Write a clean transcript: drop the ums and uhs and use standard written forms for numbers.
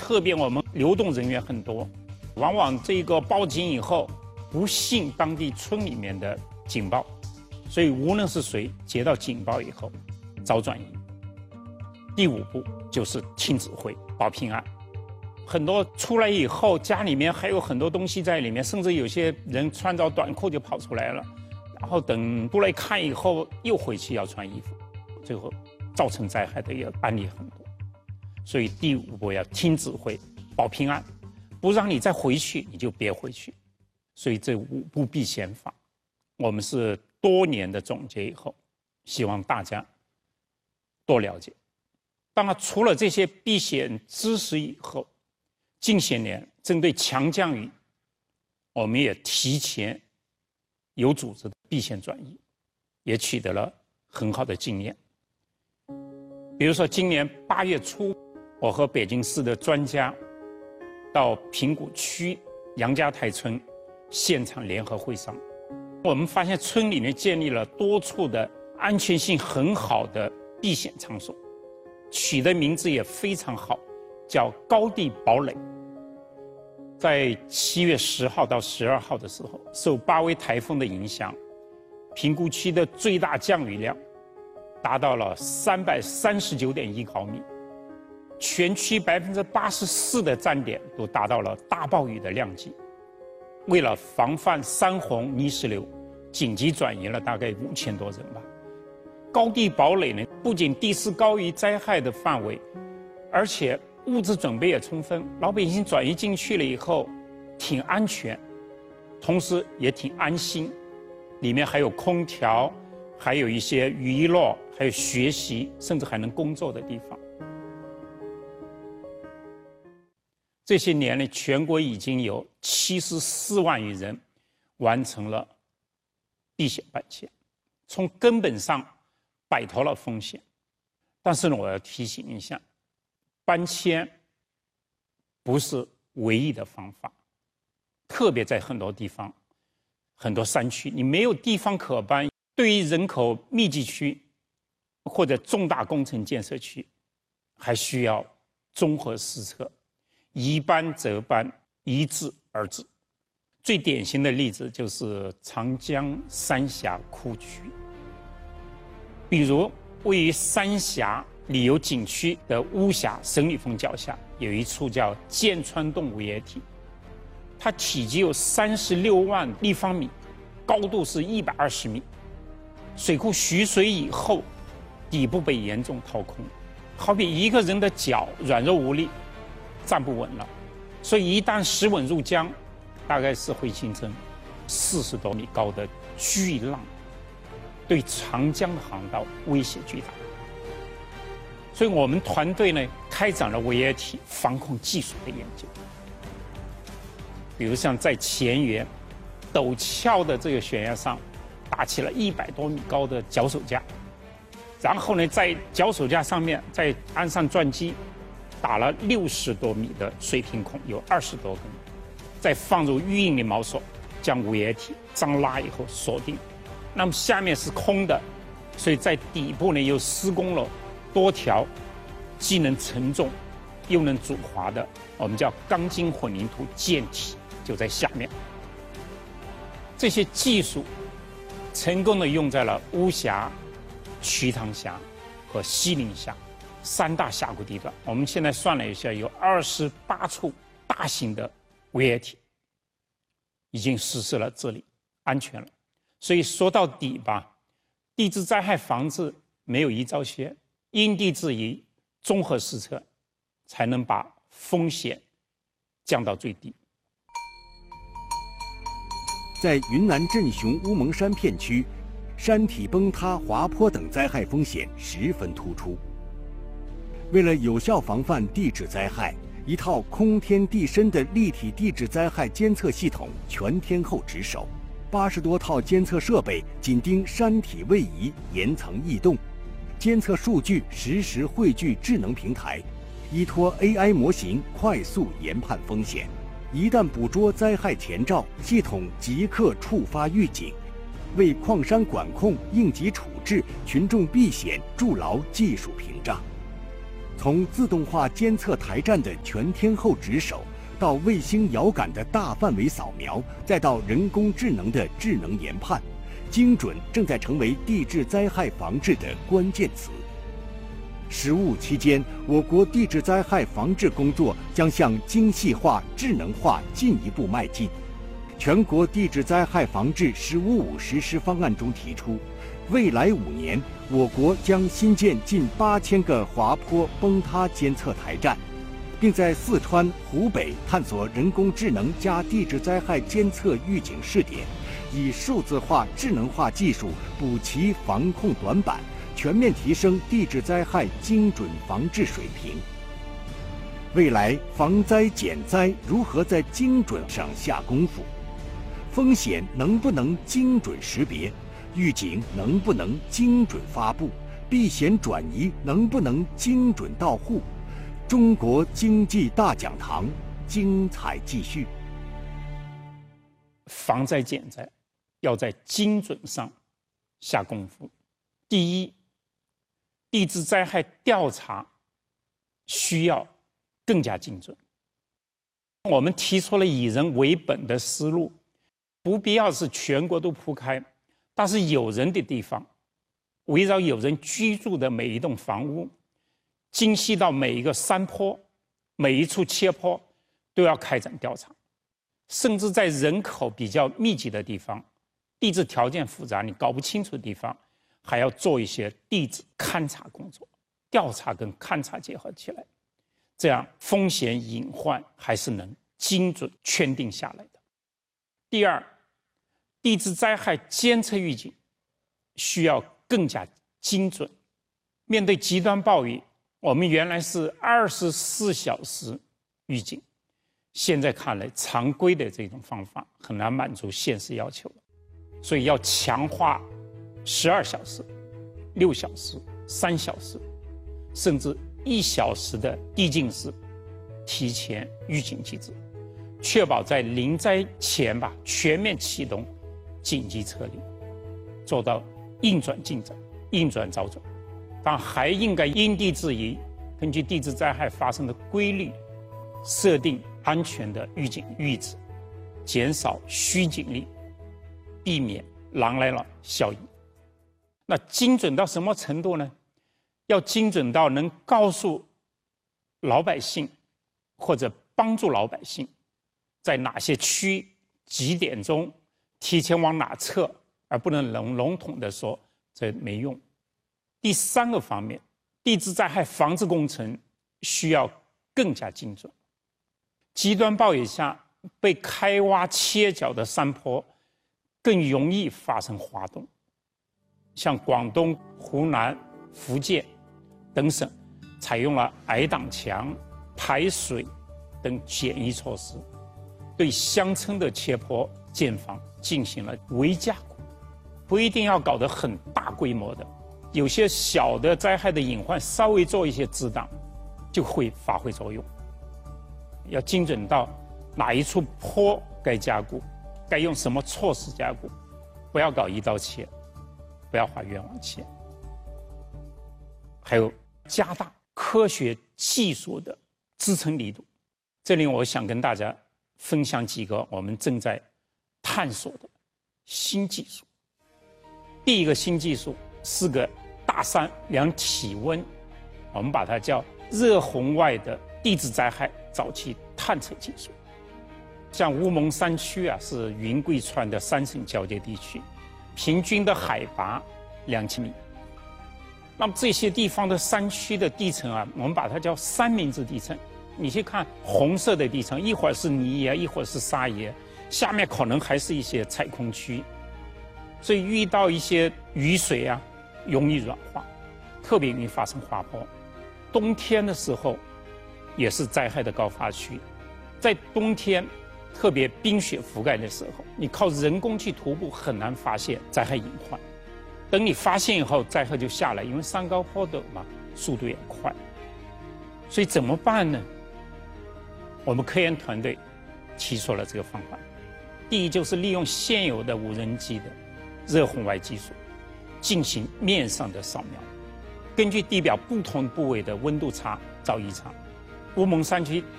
特别我们流动人员很多，往往这个报警以后不信当地村里面的警报，所以无论是谁接到警报以后早转移。第5步就是听指挥保平安。很多出来以后家里面还有很多东西在里面，甚至有些人穿着短裤就跑出来了，然后等出来看以后又回去要穿衣服，最后造成灾害的案例很多。所以第5步要听指挥保平安，不让你再回去你就别回去。所以这5步避险法我们是多年的总结以后，希望大家多了解。当然除了这些避险知识以后，近些年针对强降雨我们也提前有组织的避险转移，也取得了很好的经验。比如说今年8月初，我和北京市的专家到平谷区杨家台村现场联合会商，我们发现村里面建立了多处的安全性很好的避险场所，取的名字也非常好，叫高地堡垒。在7月10号到12号的时候，受8威台风的影响，平谷区的最大降雨量达到了339.1毫米，全区84%的站点都达到了大暴雨的量级。为了防范山洪泥石流，紧急转移了大概5000多人吧。高地堡垒呢，不仅地势高于灾害的范围，而且物资准备也充分，老百姓转移进去了以后挺安全，同时也挺安心。里面还有空调，还有一些娱乐，还有学习，甚至还能工作的地方。这些年里，全国已经有74万余人完成了避险搬迁，从根本上摆脱了风险。但是呢，我要提醒一下，搬迁不是唯一的方法，特别在很多地方、很多山区，你没有地方可搬。对于人口密集区或者重大工程建设区，还需要综合施策，宜搬则搬，宜治而治。最典型的例子就是长江三峡库区，比如位于三峡旅游景区的巫峡神女峰脚下，有一处叫剑川洞围堰体，它体积有36万立方米，高度是120米。水库蓄水以后，底部被严重掏空，好比一个人的脚软弱无力，站不稳了。所以一旦石稳入江，大概是会形成40多米高的巨浪，对长江的航道威胁巨大。所以我们团队呢开展了围堰体防控技术的研究，比如像在前缘陡峭的这个悬崖上搭起了100多米高的脚手架，然后呢在脚手架上面再安上钻机，打了60多米的水平孔，有20多根，再放入预应的锚索，将围堰体张拉以后锁定。那么下面是空的，所以在底部呢又施工了多条既能承重又能阻滑的我们叫钢筋混凝土舰体，就在下面。这些技术成功的用在了巫峡、瞿塘峡和西陵峡3大峡谷地段。我们现在算了一下，有28处大型的围堰体已经实施了治理，安全了。所以说到底吧，地质灾害防治没有一招鲜，因地制宜，综合施策，才能把风险降到最低。 在云南镇雄乌蒙山片区，山体崩塌、滑坡等灾害风险十分突出。为了有效防范地质灾害，一套空天地深的立体地质灾害监测系统全天候值守，80多套监测设备紧盯山体位移、岩层异动，监测数据实时汇聚智能平台，依托 AI 模型快速研判风险。一旦捕捉灾害前兆，系统即刻触发预警，为矿山管控、应急处置、群众避险筑牢技术屏障。 从自动化监测台站的全天候值守，到卫星遥感的大范围扫描，再到人工智能的智能研判，精准正在成为地质灾害防治的关键词。实务期间，我国地质灾害防治工作将向精细化、智能化进一步迈进。全国地质灾害防治“十五五”实施方案中提出，未来5年，我国将新建近8000个滑坡崩塌监测台站，并在四川、湖北探索人工智能加地质灾害监测预警试点，以数字化、智能化技术补齐防控短板，全面提升地质灾害精准防治水平。未来防灾减灾如何在精准上下功夫？风险能不能精准识别？预警能不能精准发布？避险转移能不能精准到户？中国经济大讲堂精彩继续。 防灾减灾要在精准上下功夫。第一，地质灾害调查需要更加精准。我们提出了以人为本的思路，不必要是全国都铺开，但是有人的地方，围绕有人居住的每一栋房屋，精细到每一个山坡、每一处切坡都要开展调查，甚至在人口比较密集的地方，地质条件复杂你搞不清楚的地方，还要做一些地质勘察工作，调查跟勘察结合起来，这样风险隐患还是能精准圈定下来的。第二，地质灾害监测预警需要更加精准。面对极端暴雨，我们原来是24小时预警，现在看来常规的这种方法很难满足现实要求了，所以要强化12小时、6小时、3小时，甚至1小时的递进式提前预警机制，确保在临灾前全面启动紧急撤离，做到应转尽转、应转早转。但还应该因地制宜，根据地质灾害发生的规律，设定安全的预警阈值，减少虚警力，避免狼来了效应。那精准到什么程度呢？要精准到能告诉老百姓，或者帮助老百姓，在哪些区几点钟提前往哪撤，而不能笼统的说这没用。第三个方面，地质灾害防治工程需要更加精准。极端暴雨下被开挖切角的山坡更容易发生滑动，像广东、湖南、福建等省采用了矮挡墙、排水等简易措施，对乡村的切坡建房进行了微加固，不一定要搞得很大规模的，有些小的灾害的隐患稍微做一些遮挡就会发挥作用。要精准到哪一处坡该加固，该用什么措施加固，不要搞一刀切，不要画冤枉切。还有加大科学技术的支撑力度。这里我想跟大家分享几个我们正在探索的新技术。第一个新技术是个大山量体温，我们把它叫热红外的地质灾害早期探测技术。像乌蒙山区是云贵川的3省交界地区，平均的海拔2000米。那么这些地方的山区的地层我们把它叫三明治地层。你去看红色的地层，一会儿是泥岩，一会儿是沙岩，下面可能还是一些采空区，所以遇到一些雨水容易软化，特别容易发生滑坡。冬天的时候也是灾害的高发区，在冬天特别冰雪覆盖的时候，你靠人工去徒步很难发现灾害隐患。等你发现以后，灾害就下来，因为山高坡陡嘛，速度也快。所以怎么办呢？我们科研团队提出了这个方法。第一，就是利用现有的无人机的热红外技术进行面上的扫描，根据地表不同部位的温度差造一场。乌蒙山区